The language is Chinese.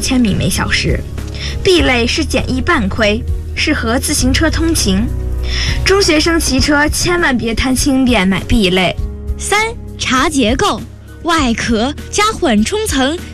6000米每小时。B 类是简易半盔，适合自行车通勤。中学生骑车千万别贪轻便买 B 类。 3. 茶结构，外壳加缓冲层